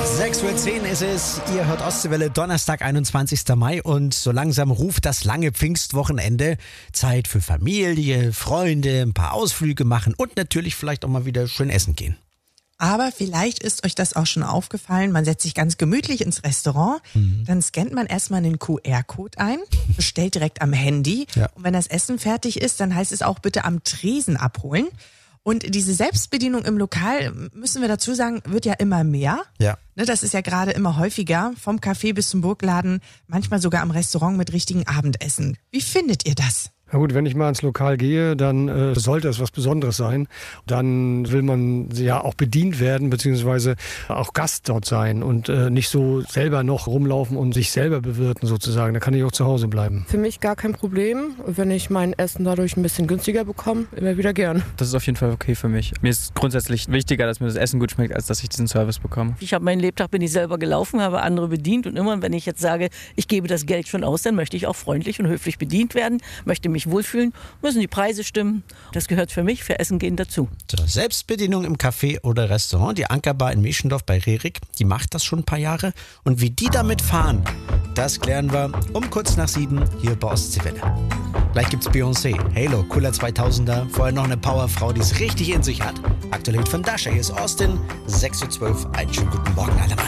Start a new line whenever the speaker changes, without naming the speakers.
6:10 Uhr ist es. Ihr hört Ostseewelle, Donnerstag, 21. Mai. Und so langsam ruft das lange Pfingstwochenende. Zeit für Familie, Freunde, ein paar Ausflüge machen und natürlich vielleicht auch mal wieder schön essen gehen.
Aber vielleicht ist euch das auch schon aufgefallen, man setzt sich ganz gemütlich ins Restaurant, dann scannt man erstmal einen QR-Code ein, bestellt direkt am Handy und wenn das Essen fertig ist, dann heißt es auch bitte am Tresen abholen. Und diese Selbstbedienung im Lokal, müssen wir dazu sagen, wird ja immer mehr.
Ja.
Ne, das ist ja gerade immer häufiger, vom Café bis zum Burgladen, manchmal sogar am Restaurant mit richtigen Abendessen. Wie findet ihr das?
Na gut, wenn ich mal ins Lokal gehe, dann sollte es was Besonderes sein. Dann will man ja auch bedient werden, beziehungsweise auch Gast dort sein und nicht so selber noch rumlaufen und sich selber bewirten sozusagen. Da kann ich auch zu Hause bleiben.
Für mich gar kein Problem. Wenn ich mein Essen dadurch ein bisschen günstiger bekomme, immer wieder gern.
Das ist auf jeden Fall okay für mich. Mir ist grundsätzlich wichtiger, dass mir das Essen gut schmeckt, als dass ich diesen Service bekomme.
Ich habe meinen Lebtag, bin ich selber gelaufen, habe andere bedient und immer, wenn ich jetzt sage, ich gebe das Geld schon aus, dann möchte ich auch freundlich und höflich bedient werden, möchte mich wohlfühlen, müssen die Preise stimmen. Das gehört für mich, für Essen gehen dazu.
So, Selbstbedienung im Café oder Restaurant. Die Ankerbar in Meschendorf bei Rerik, die macht das schon ein paar Jahre. Und wie die damit fahren, das klären wir um kurz nach 7 hier bei Ostseewelle. Gleich gibt's Beyoncé, Halo, cooler 2000er. Vorher noch eine Powerfrau, die es richtig in sich hat. Aktuell von Dasha, hier ist Austin, 6:12 Uhr. Einen schönen guten Morgen alle Mann.